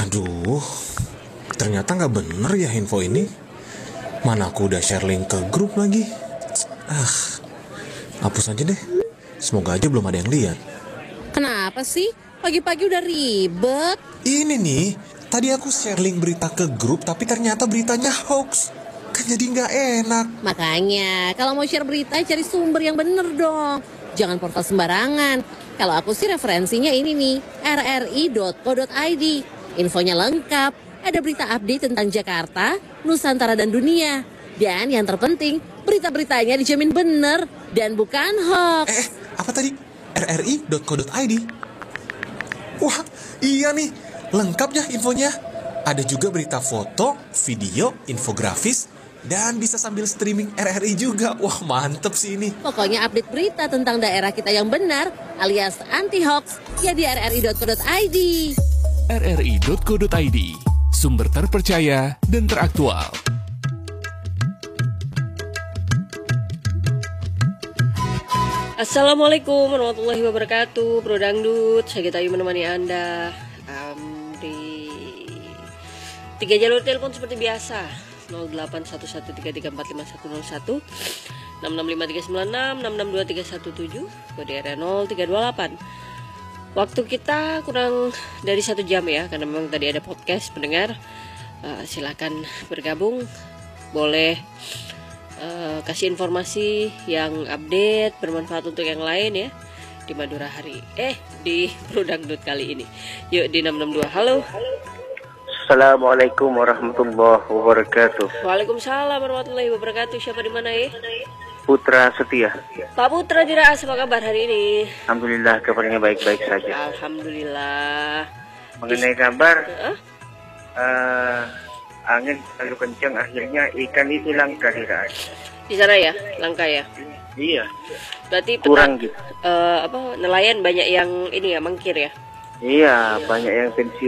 Aduh, ternyata nggak bener ya info ini. Mana aku udah share link ke grup lagi. Hapus aja deh. Semoga aja belum ada yang lihat. Kenapa sih? Pagi-pagi udah ribet. Ini nih, tadi aku share link berita ke grup, tapi ternyata beritanya hoax. Kan jadi nggak enak. Makanya, kalau mau share berita, cari sumber yang bener dong. Jangan portal sembarangan. Kalau aku sih referensinya ini nih, rri.co.id. Infonya lengkap, ada berita update tentang Jakarta, Nusantara, dan dunia. Dan yang terpenting, berita-beritanya dijamin bener dan bukan hoax. Apa tadi? rri.co.id. Wah, iya nih. Lengkap ya infonya. Ada juga berita foto, video, infografis, dan bisa sambil streaming RRI juga. Wah, mantep sih ini. Pokoknya update berita tentang daerah kita yang benar, alias anti-hoax, ya di rri.co.id. rri.co.id, sumber terpercaya dan teraktual. Assalamualaikum warahmatullahi wabarakatuh, Bro Dangdut. Saya Gita Ayu menemani Anda di 3 jalur telepon seperti biasa: 081133455101, 665396, 662317, kode area 0328. Waktu kita kurang dari 1 jam ya, karena memang tadi ada podcast pendengar. Silakan bergabung, boleh kasih informasi yang update bermanfaat untuk yang lain ya di Madura hari di Bro Dangdut kali ini. Yuk di 662. Halo. Assalamualaikum warahmatullahi wabarakatuh. Waalaikumsalam warahmatullahi wabarakatuh. Siapa di mana ya? Putra Setia. Pak Putra Jiraas, apa kabar hari ini? Alhamdulillah kabarnya baik-baik saja. Alhamdulillah. Mengenai kabar, angin terlalu kencang, akhirnya ikan itu langka di Raas. Di sana ya, langka ya. Iya. Berarti Kurang gitu. nelayan banyak yang ini ya, mangkir ya. Iya, banyak yang pensiun.